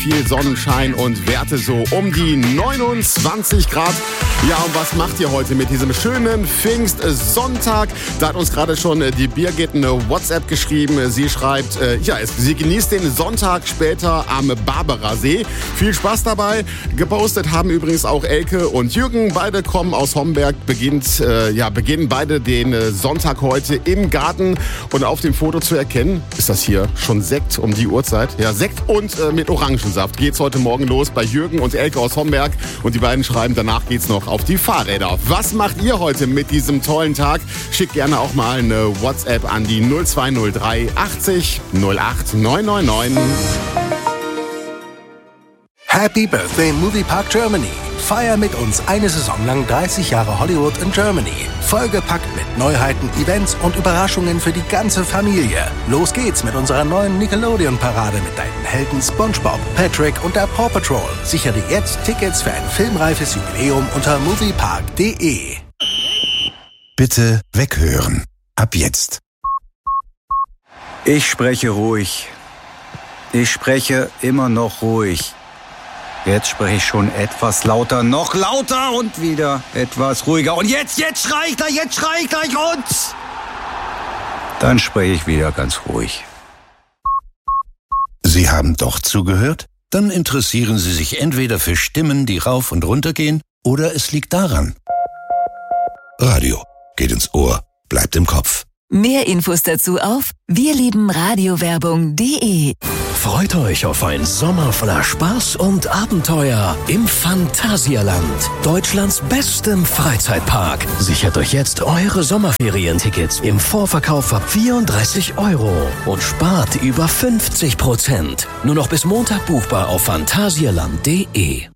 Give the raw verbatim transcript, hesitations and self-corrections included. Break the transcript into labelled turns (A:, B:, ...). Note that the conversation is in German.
A: viel Sonnenschein und Werte so um die neunundzwanzig Grad. Ja, und was macht ihr heute mit diesem schönen Pfingstsonntag? Da hat uns gerade schon die Birgit eine WhatsApp geschrieben. Sie schreibt, äh, ja, sie genießt den Sonntag später am Barberer-See. Viel Spaß dabei. Gepostet haben übrigens auch Elke und Jürgen. Beide kommen aus Homberg, beginnt, äh, ja, beginnen beide den äh, Sonntag heute im Garten. Und auf dem Foto zu erkennen, ist das hier schon Sekt um die Uhrzeit? Ja, Sekt und äh, mit Orangensaft geht's heute Morgen los bei Jürgen und Elke aus Homberg. Und die beiden schreiben, danach geht's noch auf die Fahrräder. Was macht ihr heute mit diesem tollen Tag? Schickt gerne auch mal eine WhatsApp an die null zwei null drei achtzig null acht neun neun neun.
B: Happy Birthday Moviepark Germany. Feier mit uns eine Saison lang dreißig Jahre Hollywood in Germany. Vollgepackt mit Neuheiten, Events und Überraschungen für die ganze Familie. Los geht's mit unserer neuen Nickelodeon-Parade mit deinen Helden SpongeBob, Patrick und der Paw Patrol. Sichere jetzt Tickets für ein filmreifes Jubiläum unter moviepark punkt de.
C: Bitte weghören. Ab jetzt.
D: Ich spreche ruhig. Ich spreche immer noch ruhig. Jetzt spreche ich schon etwas lauter, noch lauter und wieder etwas ruhiger. Und jetzt, jetzt schrei ich gleich, jetzt schrei ich gleich und... Dann spreche ich wieder ganz ruhig.
C: Sie haben doch zugehört? Dann interessieren Sie sich entweder für Stimmen, die rauf und runter gehen, oder es liegt daran. Radio geht ins Ohr, bleibt im Kopf.
E: Mehr Infos dazu auf wirliebenradiowerbung punkt de.
F: Freut euch auf einen Sommer voller Spaß und Abenteuer im Phantasialand, Deutschlands bestem Freizeitpark. Sichert euch jetzt eure Sommerferientickets im Vorverkauf ab vierunddreißig Euro und spart über fünfzig Prozent. Nur noch bis Montag buchbar auf phantasialand punkt de.